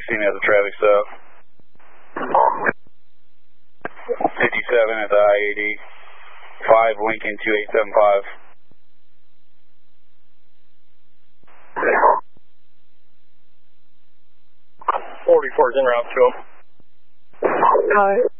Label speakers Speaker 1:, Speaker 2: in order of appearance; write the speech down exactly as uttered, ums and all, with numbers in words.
Speaker 1: sixteen at the traffic stop. fifty-seven at the I eighty. five Lincoln two eight seven five.
Speaker 2: forty-four is en route to him.
Speaker 3: Got it.